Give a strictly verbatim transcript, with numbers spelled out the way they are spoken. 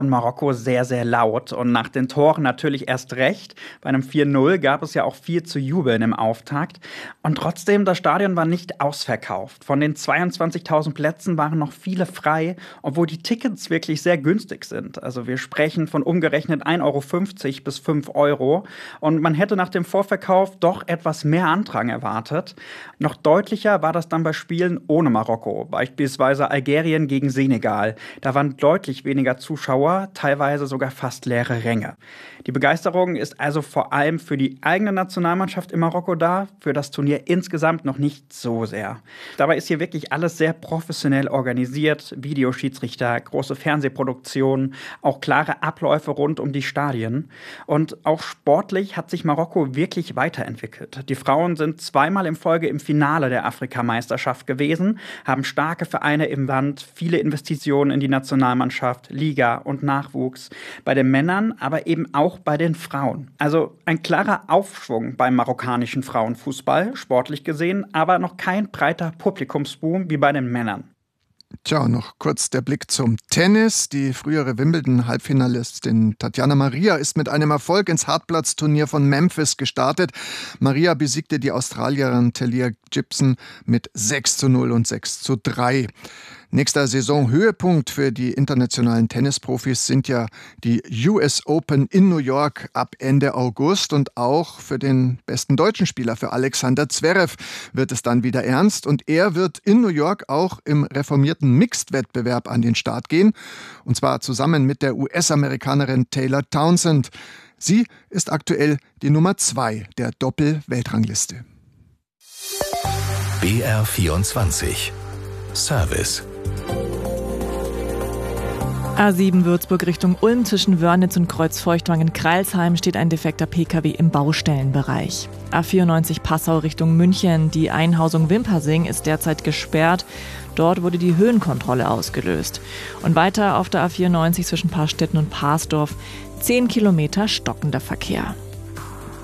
Und Marokko sehr, sehr laut. Und nach den Toren natürlich erst recht. Bei einem vier null gab es ja auch viel zu jubeln im Auftakt. Und trotzdem, das Stadion war nicht ausverkauft. Von den zweiundzwanzigtausend Plätzen waren noch viele frei, obwohl die Tickets wirklich sehr günstig sind. Also wir sprechen von umgerechnet ein Euro fünfzig bis fünf Euro. Und man hätte nach dem Vorverkauf doch etwas mehr Andrang erwartet. Noch deutlicher war das dann bei Spielen ohne Marokko. Beispielsweise Algerien gegen Senegal. Da waren deutlich weniger Zuschauer, teilweise sogar fast leere Ränge. Die Begeisterung ist also vor allem für die eigene Nationalmannschaft in Marokko da, für das Turnier insgesamt noch nicht so sehr. Dabei ist hier wirklich alles sehr professionell organisiert, Videoschiedsrichter, große Fernsehproduktionen, auch klare Abläufe rund um die Stadien. Und auch sportlich hat sich Marokko wirklich weiterentwickelt. Die Frauen sind zweimal in Folge im Finale der Afrikameisterschaft gewesen, haben starke Vereine im Land, viele Investitionen in die Nationalmannschaft, Liga und Nachwuchs. Bei den Männern, aber eben auch bei den Frauen. Also ein klarer Aufschwung beim marokkanischen Frauenfußball, sportlich gesehen, aber noch kein breiter Publikumsboom wie bei den Männern. Tja, noch kurz der Blick zum Tennis. Die frühere Wimbledon-Halbfinalistin Tatjana Maria ist mit einem Erfolg ins Hartplatz-Turnier von Memphis gestartet. Maria besiegte die Australierin Talia Gibson mit sechs zu null und sechs zu drei. Nächster Saisonhöhepunkt für die internationalen Tennisprofis sind ja die U S Open in New York ab Ende August. Und auch für den besten deutschen Spieler, für Alexander Zverev, wird es dann wieder ernst. Und er wird in New York auch im reformierten Mixed-Wettbewerb an den Start gehen. Und zwar zusammen mit der U S-Amerikanerin Taylor Townsend. Sie ist aktuell die Nummer zwei der Doppel-Weltrangliste. B R vierundzwanzig Service. A sieben Würzburg Richtung Ulm zwischen Wörnitz und Kreuzfeuchtwangen-Kreilsheim steht ein defekter P K W im Baustellenbereich. A vierundneunzig Passau Richtung München, die Einhausung Wimpersing ist derzeit gesperrt. Dort wurde die Höhenkontrolle ausgelöst. Und weiter auf der A vierundneunzig zwischen Paarstetten und Parsdorf zehn Kilometer stockender Verkehr.